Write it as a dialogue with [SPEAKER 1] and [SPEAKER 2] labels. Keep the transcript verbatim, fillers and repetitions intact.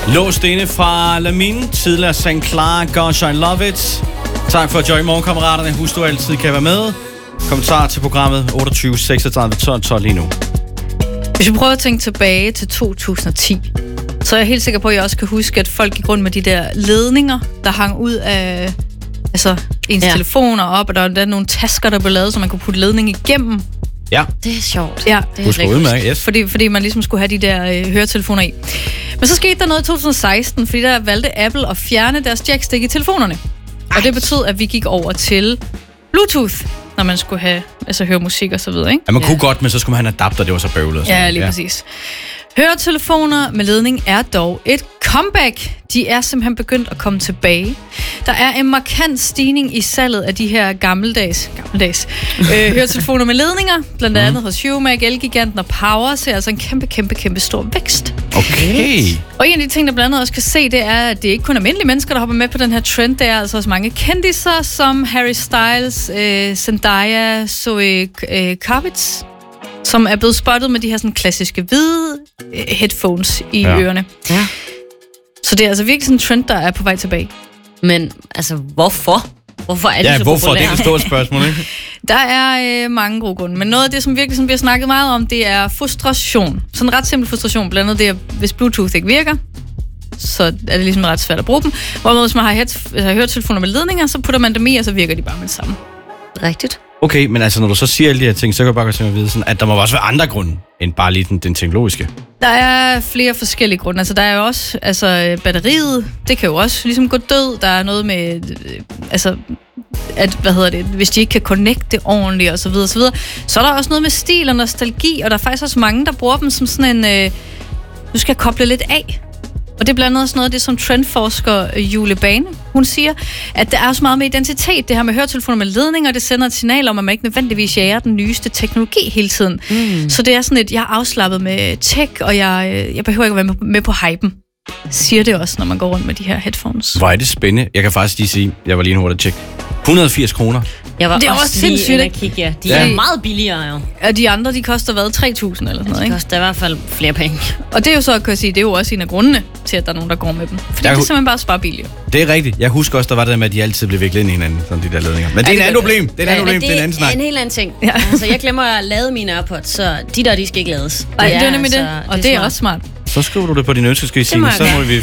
[SPEAKER 1] Låst inde fra Lamine, tidligere Sankt Clara, Gosh I Love It. Tak for at join morgenkammeraterne. Husk, du altid kan være med. Kommentar til programmet otteogtyve seksogtredive tolv tolv lige nu.
[SPEAKER 2] Hvis vi prøver at tænke tilbage til to tusind og ti, så er jeg helt sikker på, at jeg også kan huske, at folk gik rundt med de der ledninger, der hang ud af altså, ens ja. telefoner op, og der var nogle tasker, der blev lavet, så man kunne putte ledning igennem.
[SPEAKER 1] Ja.
[SPEAKER 3] Det er sjovt.
[SPEAKER 2] Ja.
[SPEAKER 3] Det er
[SPEAKER 1] udmærket, yes.
[SPEAKER 2] fordi, fordi man ligesom skulle have de der øh, høretelefoner i. Men så skete der noget i to tusind og seksten, fordi der valgte Apple at fjerne deres jackstik i telefonerne. Ej. Og det betød, at vi gik over til Bluetooth, når man skulle have, altså høre musik og så videre, ikke?
[SPEAKER 1] Ja, man kunne ja. godt, men så skulle man have en adapter, det var så bøvlet.
[SPEAKER 2] Ja, lige ja. præcis. Høretelefoner med ledning er dog et comeback. De er simpelthen begyndt at komme tilbage. Der er en markant stigning i salget af de her gammeldags, gammeldags øh, høretelefoner med ledninger. Blandt andet hos Humac, Elgiganten og Power ser altså en kæmpe, kæmpe, kæmpe stor vækst.
[SPEAKER 1] Okay.
[SPEAKER 2] Og en af de ting, der blandt andet også kan se, det er, at det er ikke kun almindelige mennesker, der hopper med på den her trend. Det er altså også mange kendiser, som Harry Styles, øh, Zendaya, Zoe øh, Kravitz, som er blevet spottet med de her sådan klassiske hvide øh, headphones i ja. ørerne.
[SPEAKER 3] Ja.
[SPEAKER 2] Så det er altså virkelig sådan en trend, der er på vej tilbage.
[SPEAKER 3] Men altså, hvorfor? Hvorfor er det
[SPEAKER 1] ja,
[SPEAKER 3] så
[SPEAKER 1] hvorfor?
[SPEAKER 3] populært?
[SPEAKER 1] Det er et stort spørgsmål, ikke?
[SPEAKER 2] Der er øh, mange gode grunde, men noget af det, som virkelig som vi har snakket meget om, det er frustration. Sådan en ret simpel frustration, blandt andet det, at hvis Bluetooth ikke virker, så er det ligesom ret svært at bruge dem. Hvorimod, hvis man har, head- har høretelefoner med ledninger, så putter man dem i, og så virker de bare med det samme.
[SPEAKER 3] Rigtigt.
[SPEAKER 1] Okay, men altså, når du så siger alle de her ting, så kan jeg bare godt tænke mig at vide, sådan, at der må også være andre grunde, end bare lige den, den teknologiske.
[SPEAKER 2] Der er flere forskellige grunde. Altså, der er jo også altså, batteriet. Det kan jo også ligesom gå død. Der er noget med, øh, altså, at, hvad hedder det, hvis de ikke kan connecte ordentligt, og så videre, og så videre. Så er der også noget med stil og nostalgi, og der er faktisk også mange, der bruger dem som sådan en, øh, du skal koble lidt af. Og det er blandt andet også noget af det, som trendforsker Julie Bane, hun siger, at der er også meget med identitet. Det her med høretelefoner med ledninger, det sender et signal om, at man ikke nødvendigvis jager den nyeste teknologi hele tiden. Mm. Så det er sådan et, jeg er afslappet med tech, og jeg, jeg behøver ikke at være med på hypen. Siger det også, når man går rundt med de her headphones.
[SPEAKER 1] Hvor er det spændende. Jeg kan faktisk lige sige, jeg var lige en hurtig tjek. et hundrede og firs kroner.
[SPEAKER 3] Jeg var
[SPEAKER 2] det er også, også sindssygt, ikke?
[SPEAKER 3] Kigge, ja. De
[SPEAKER 1] ja.
[SPEAKER 3] er meget billigere, jo.
[SPEAKER 2] Og de andre, de koster hvad? tre tusind eller sådan noget,
[SPEAKER 3] ikke?
[SPEAKER 2] De
[SPEAKER 3] koster i hvert fald flere penge.
[SPEAKER 2] Og det er jo så, kan jeg sige, det er jo også en af grundene til, at der er nogen, der går med dem. Fordi jeg det er simpelthen bare spare billigere.
[SPEAKER 1] Det er rigtigt. Jeg husker også, der var det med, at de altid blev viklet ind i hinanden, sådan de der ledninger. Men det er en anden problem. Det er en anden problem. Det er en anden snak.
[SPEAKER 3] Det er en helt anden ting. Ja. Altså, jeg glemmer at lade mine AirPods, så de der, de skal ikke lades.
[SPEAKER 2] Nej, det er nemlig det. Og det er også smart.
[SPEAKER 1] Så skriver du det på din ønskeskrive, Signe, så må vi